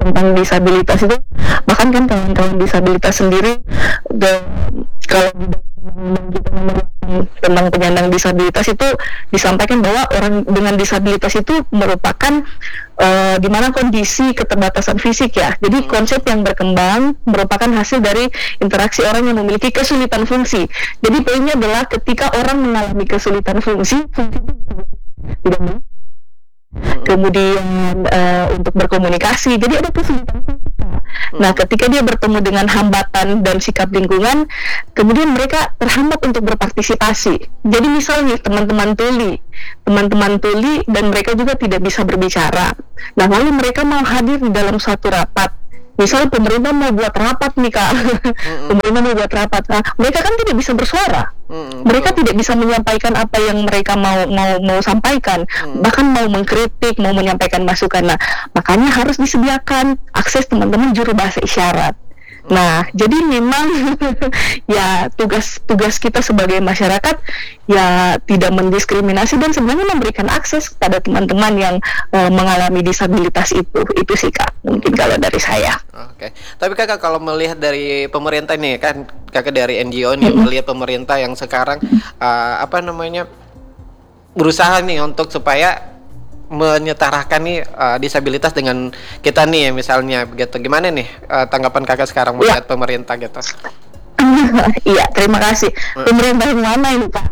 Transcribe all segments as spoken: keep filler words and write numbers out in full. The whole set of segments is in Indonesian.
tentang disabilitas itu, bahkan kan kawan-kawan disabilitas sendiri the, kalau kita tentang penyandang disabilitas itu disampaikan bahwa orang dengan disabilitas itu merupakan uh, di mana kondisi keterbatasan fisik ya. Jadi konsep yang berkembang merupakan hasil dari interaksi orang yang memiliki kesulitan fungsi. Jadi poinnya adalah ketika orang mengalami kesulitan fungsi, fungsi itu tidak bisa. Kemudian uh, untuk berkomunikasi, jadi ada kesulitan fungsi. Nah, ketika dia bertemu dengan hambatan dan sikap lingkungan, kemudian mereka terhambat untuk berpartisipasi. Jadi misalnya teman-teman tuli, teman-teman tuli dan mereka juga tidak bisa berbicara. Nah, lalu mereka mau hadir di dalam suatu rapat. Misalnya pemerintah mau buat rapat nih kak, mm-hmm. pemerintah mau buat rapat, nah, mereka kan tidak bisa bersuara, mm-hmm. mereka tidak bisa menyampaikan apa yang mereka mau mau mau sampaikan, mm-hmm. bahkan mau mengkritik, mau menyampaikan masukan. Nah, makanya harus disediakan akses teman-teman juru bahasa isyarat. Nah, jadi memang ya tugas tugas kita sebagai masyarakat ya tidak mendiskriminasi dan sebenarnya memberikan akses kepada teman-teman yang uh, mengalami disabilitas itu. Itu sih kak, mungkin kalau dari saya. Oke, tapi kakak kalau melihat dari pemerintah nih kan, kakak dari N G O nih, mm-hmm. melihat pemerintah yang sekarang uh, apa namanya berusaha nih untuk supaya menyetarakan nih uh, disabilitas dengan kita nih misalnya begitu. Gimana nih uh, tanggapan kakak sekarang melihat ya. Pemerintah gitu? Iya, terima kasih. Pemerintah yang mana ini Pak?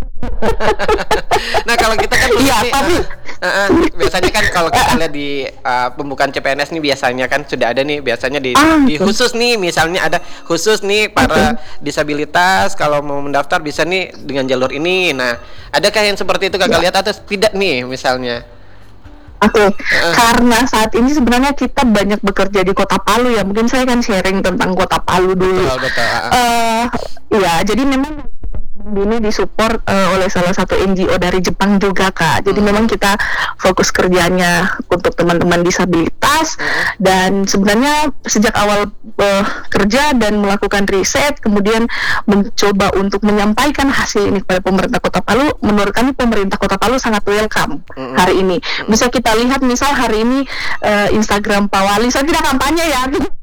Nah kalau kita kan iya, tapi uh, uh, biasanya kan kalau kita lihat di uh, pembukaan C P N S nih biasanya kan sudah ada nih biasanya di, ah, di khusus nih misalnya ada khusus nih para okay. disabilitas kalau mau mendaftar bisa nih dengan jalur ini. Nah adakah yang seperti itu kakak ya. Lihat atau tidak nih misalnya? Oke, okay. uh. karena saat ini sebenarnya kita banyak bekerja di Kota Palu ya. Mungkin saya kan sharing tentang Kota Palu dulu. Betul, betul. Uh. Uh, ya, jadi memang ini disupport uh, oleh salah satu N G O dari Jepang juga kak. Jadi hmm. memang kita fokus kerjanya untuk teman-teman disabilitas hmm. dan sebenarnya sejak awal uh, kerja dan melakukan riset, kemudian mencoba untuk menyampaikan hasil ini kepada pemerintah Kota Palu. Menurut kami pemerintah Kota Palu sangat welcome hmm. hari ini. Bisa kita lihat misal hari ini uh, Instagram Pak Wali, saya tidak kampanye ya.